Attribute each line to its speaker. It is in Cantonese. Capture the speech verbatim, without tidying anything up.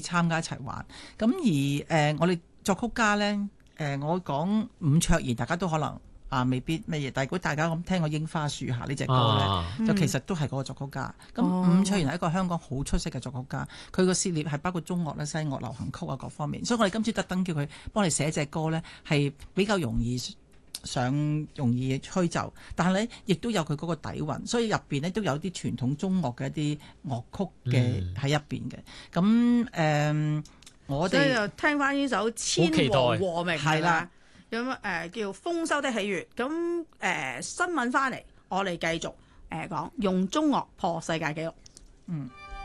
Speaker 1: 參加一齊玩。咁而誒、呃、我哋作曲家咧，誒、呃、我講伍卓賢，大家都可能啊未必乜嘢，但係如果大家咁聽過《櫻花樹下》呢隻歌咧，
Speaker 2: 啊、
Speaker 1: 就其實都係嗰個作曲家。咁、
Speaker 3: 哦、
Speaker 1: 伍卓賢係一個香港好出色嘅作曲家，佢個涉獵係包括中樂啦、西樂、流行曲啊各方面。所以我哋今次特登叫佢幫你寫隻歌咧，係比較容易上容易吹奏，但係咧亦都有佢嗰個底蘊，所以入邊咧都有啲傳統中樂嘅一啲樂曲嘅喺入邊嘅。咁誒、嗯呃，我哋
Speaker 3: 所以就聽翻呢首《千和和鳴》係啦，咁誒、呃、叫豐收的喜悅。咁誒、呃、新聞翻嚟，我哋繼續誒講、呃、用中樂破世界紀錄。
Speaker 1: 嗯。